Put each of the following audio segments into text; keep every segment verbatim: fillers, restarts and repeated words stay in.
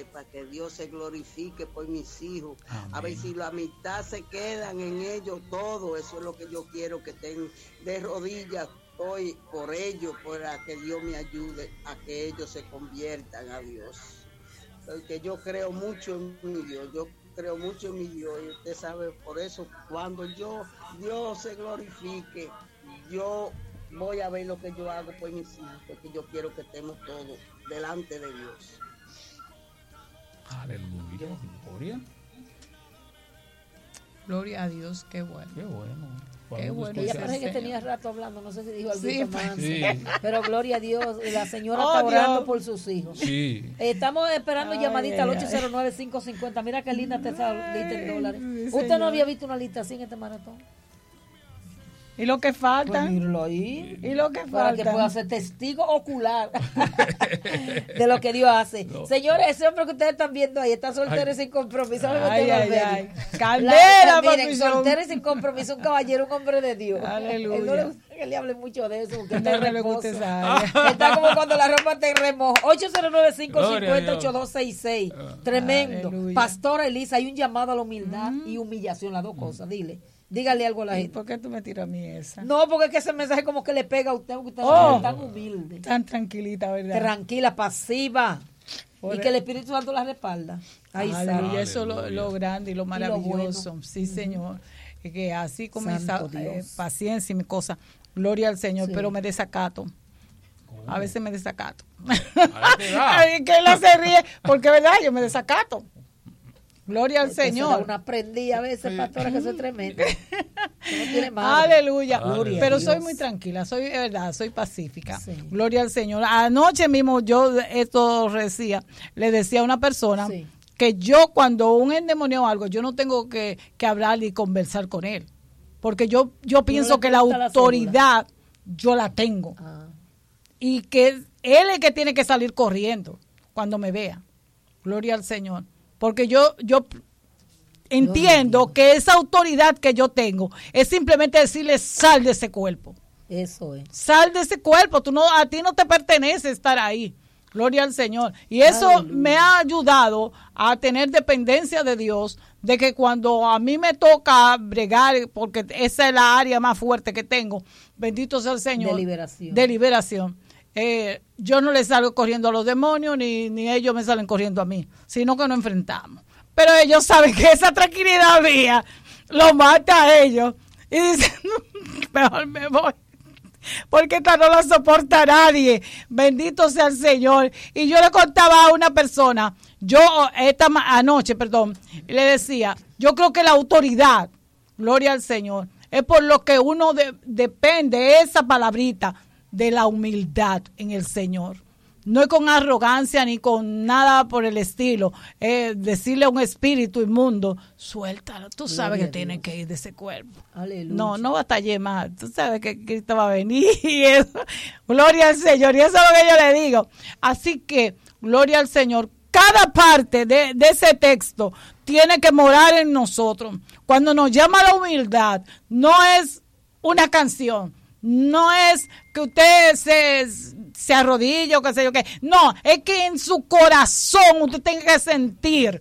ayude para que Dios se glorifique por mis hijos. Amén. A ver si la mitad se quedan en ellos todo, eso es lo que yo quiero, que estén de rodillas hoy por ellos, para que Dios me ayude a que ellos se conviertan a Dios. Porque yo creo mucho en mi Dios, yo creo mucho en mi Dios, y usted sabe, por eso cuando yo, Dios se glorifique, yo voy a ver lo que yo hago por mis hijos, porque yo quiero que estemos todos delante de Dios. Aleluya, gloria. Gloria a Dios, qué bueno. Qué bueno. Qué bueno. Ella parece que tenía rato hablando, no sé si dijo algo sí, más. Sí. Pero gloria a Dios, la señora oh, está orando Dios. por sus hijos. Sí. Eh, estamos esperando ay, llamadita ay, al ocho cero nueve, cinco cinco cero. Mira qué linda te esa lista en dólares. Sí, ¿Usted señor. no había visto una lista así en este maratón? ¿Y lo que falta? Pues míralo ahí. ¿Y lo que Para falta? que pueda ser testigo ocular de lo que Dios hace. No. Señores, ese hombre que ustedes están viendo ahí está soltero y sin compromiso. Ay, ay, ay. La, Candela, miren, papi, soltero y sin compromiso, un caballero, un hombre de Dios. Aleluya. Él no le gusta que le hable mucho de eso, porque No está le reposo. gusta esa área. Está como cuando la ropa te remoja. ocho cero nueve, cinco cinco cero, ocho dos seis seis. Tremendo. Aleluya. Pastora Elisa, hay un llamado a la humildad Mm. y humillación, las dos cosas. Dile. Dígale algo a la ¿Y gente. por qué tú me tiras a mí esa? No, porque es que ese mensaje como que le pega a usted, porque usted Oh. es tan humilde, Tan tranquilita, ¿verdad? tranquila, pasiva, Por y el- que el Espíritu Santo la respalda. Ahí Aleluya, está. eso es lo, lo grande y lo maravilloso. bueno. Sí, Señor. Y que así como Santo esa eh, Dios. paciencia y mi cosa. Gloria al Señor, Sí. pero me desacato. A veces me desacato. Ahí te va. Ay, que él se ríe, porque verdad, yo me desacato. Gloria al Usted se da Señor. Una prendida a veces, pastora, que eso es tremendo. Que no tiene madre. Aleluya. Gloria a Pero Dios. soy muy tranquila, soy de verdad, soy pacífica. Sí. Gloria al Señor. Anoche mismo yo esto decía, le decía a una persona Sí. que yo cuando un endemonio o algo, yo no tengo que, que hablar y conversar con él. Porque yo, yo pienso le que la pregunta la autoridad yo la tengo. Ah, Y que él es el que tiene que salir corriendo cuando me vea. Gloria al Señor. Porque yo, yo entiendo que esa autoridad que yo tengo es simplemente decirle, sal de ese cuerpo. eso es. Sal de ese cuerpo. Tú no, a ti no te pertenece estar ahí. Gloria al Señor. Y eso Aleluya. me ha ayudado a tener dependencia de Dios, de que cuando a mí me toca bregar, porque esa es la área más fuerte que tengo, bendito sea el Señor. De liberación. De liberación. Eh, yo no le salgo corriendo a los demonios, ni, ni ellos me salen corriendo a mí, sino que nos enfrentamos. Pero ellos saben que esa tranquilidad mía lo mata a ellos. Y dicen, mejor me voy. Porque esta no la soporta nadie. Bendito sea el Señor. Y yo le contaba a una persona, yo esta ma- anoche, perdón, y le decía, yo creo que la autoridad, gloria al Señor, es por lo que uno de- depende, esa palabrita, de la humildad en el Señor. No es con arrogancia ni con nada por el estilo. Eh, decirle a un espíritu inmundo, suéltalo. Tú sabes Gloria que a tiene Dios. que ir de ese cuerpo. Aleluya. No, no batallé más. Tú sabes que Cristo va a venir y eso. Gloria al Señor. Y eso es lo que yo le digo. Así que, gloria al Señor. Cada parte de, de ese texto tiene que morar en nosotros. Cuando nos llama a la humildad, no es una canción. No es que usted se, se arrodille o qué sé yo qué. No, es que en su corazón usted tenga que sentir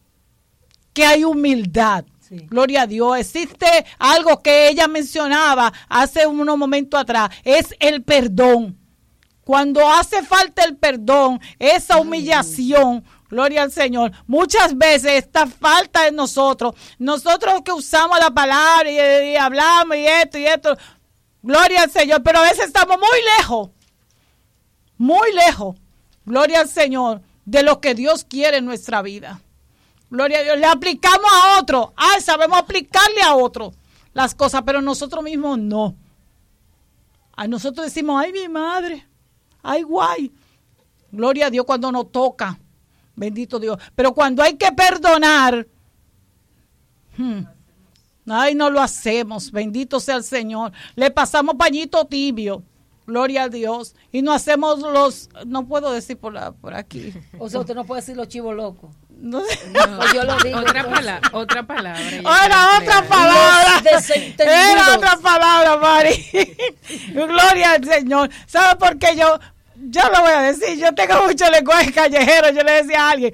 que hay humildad. Sí. Gloria a Dios. Existe algo que ella mencionaba hace unos momentos atrás. Es el perdón. Cuando hace falta el perdón, esa humillación, gloria al Señor, muchas veces esta falta en nosotros, nosotros que usamos la palabra y, y hablamos y esto y esto, gloria al Señor, pero a veces estamos muy lejos, muy lejos, gloria al Señor, de lo que Dios quiere en nuestra vida. Gloria a Dios, le aplicamos a otro, ay, sabemos aplicarle a otro las cosas, pero nosotros mismos no. A nosotros decimos, ay, mi madre, ay, guay. Gloria a Dios cuando nos toca, bendito Dios. Pero cuando hay que perdonar, hmm, ay, no lo hacemos, bendito sea el Señor. Le pasamos pañito tibio, gloria a Dios. Y no hacemos los, no puedo decir por, la, por aquí. O sea, usted no puede decir los chivos locos. No sé. No, Pues yo lo digo, otra, entonces. pala otra palabra. ella Era está otra empleando. palabra. Los desentendidos. Era otra palabra, Mari. Gloria al Señor. ¿Sabe por qué yo? Yo lo voy a decir. Yo tengo mucho lenguaje callejero. Yo le decía a alguien,